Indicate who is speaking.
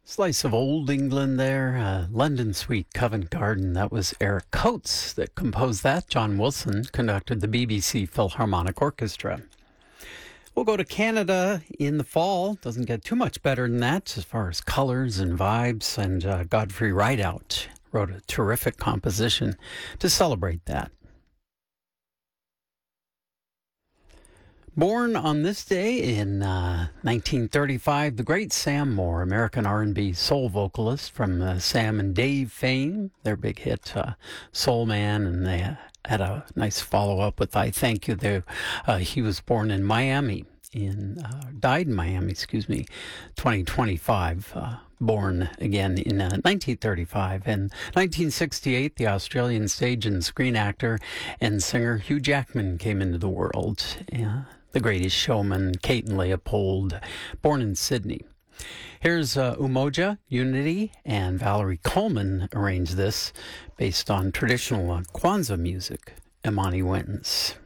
Speaker 1: Slice of old England there, London Suite, Covent Garden. That was Eric Coates that composed that. John Wilson conducted the BBC Philharmonic Orchestra. We'll go to Canada in the fall. Doesn't get too much better than that as far as colors and vibes. And Godfrey Rideout wrote a terrific composition to celebrate that. Born on this day in 1935, the great Sam Moore, American R&B soul vocalist from Sam and Dave fame, their big hit Soul Man, and they had a nice follow-up with I Thank You. He was born in Miami, died in Miami, 2025. Born again in 1935. In 1968, the Australian stage and screen actor and singer Hugh Jackman came into the world. The Greatest Showman, Kate and Leopold, born in Sydney. Here's Umoja, Unity, and Valerie Coleman arranged this based on traditional Kwanzaa music. Imani Wentz.